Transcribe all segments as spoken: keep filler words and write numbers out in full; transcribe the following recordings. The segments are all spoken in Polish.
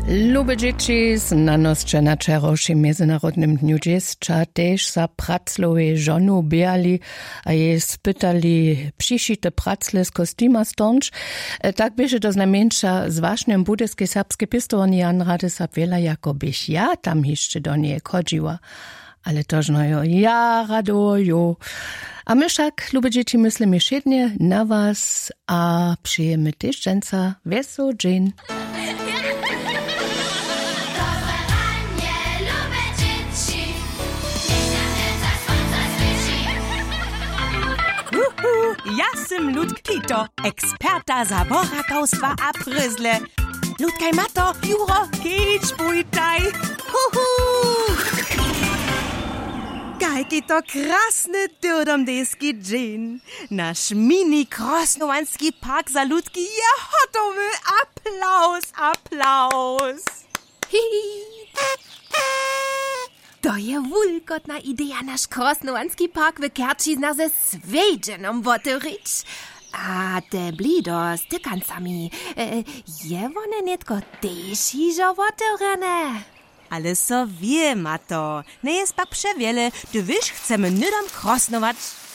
Lube dzieci, znanosće na wczorajszym Międzynarodnym Dniu Dziecka też za praclowe żonu bijali, a jej spytali przyszite pracle z kostyma stąd. Tak bieže to znamieńcza z ważnym budyskiej serbskiej pistorni Jan Radys wiela, jako byś ja tam jeszcze do niej chodziła. Ale toż no jo, ja radoju. A my wszak, lube dzieci, myślimy świetnie na was, a przyjemy też dżęca wesoł dzień. Ja sam Ludk Tito, eksperta zaborakowstwa a pryzle. Ludkaj Mato, Juro, kicz bujtaj. Huhu! Kajki to krasny tyrdomdeski dzień. Nasz mini krosnowanski park za Ludki je hotowy. Applaus, applaus. To je wulkotna idea nasz krosnowanski park w Kerčizna ze Svedženom otworzyć. A te blido z tykancami, e, je one netko też iżo otworzone. Ale so wie, Mato, nie jest pak przewiele, du wiesz, chcemy nydom krosnować.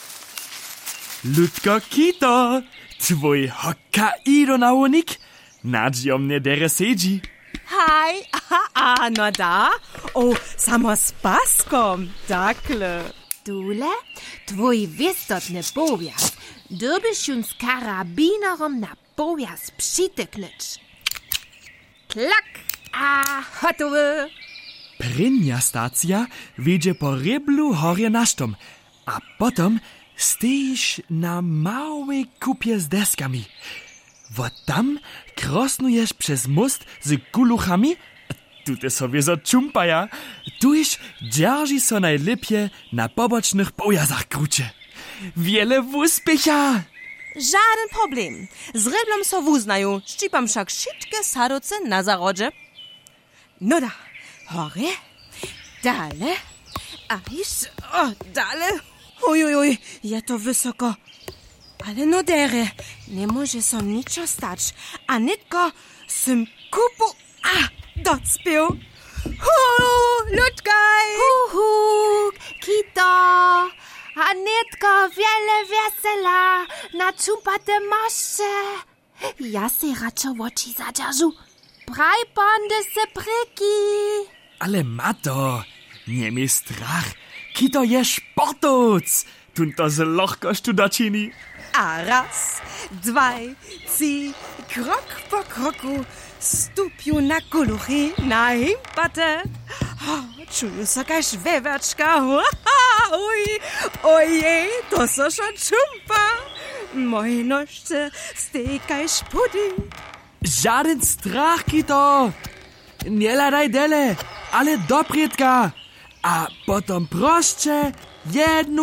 Ludko Kito, twój Hokkaido-naunik, nadzi o mnie dere sedzi. Hej, aha, a, no da. O, samo z paskom, dakle. Dule, twój wystotny powias, dobyś już z karabinerom na powias przytyknąć. Klak, a hotowy. Prynja stacja wiedzie po ryblu horje na sztom, a potom stoisz na małej kupie z deskami. Wo tam krosnujesz przez most z kuluchami, tu te sobie zaczumpaja, tuż dzierży so najlepiej na pobocznych pojazach krucie. Wiele wuspiecha! Żaden problem. Z ryblom so wuznają, szczypam wszak wszystkie sadoce na zarodzie. No da, hore, dale, a iż, o, dale. Oj, oj, oj, je to wysoko. Ale no dere, nie może so niczo stać, a nitko sym kupu, a, docpił. Hu, Ludkaj! Hu, hu, Kito, a nitko wiele wesela, na czumpate mosze. Ja se raczej oczy zadzierżu, praj ponde se pryki. Ale Mato, nie mi strach, Kito je sportoc, tunto z lochkościu dačini. A raz, dwaj, trzy, krok po kroku, stupiu na kuluchy, na himpate. Oh, czuję so kaž wewaczka. Oj, ojej, to so šo čumpa. Moje nožce stekaš pudding. Żaden strach, Kito. Nie ladaj dele, ale dopriedka. A potom prošće jednu